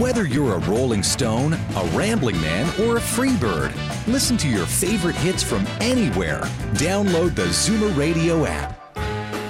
Whether you're a Rolling Stone, a Rambling Man, or a Freebird, listen to your favorite hits from anywhere. Download the Zoomer Radio app.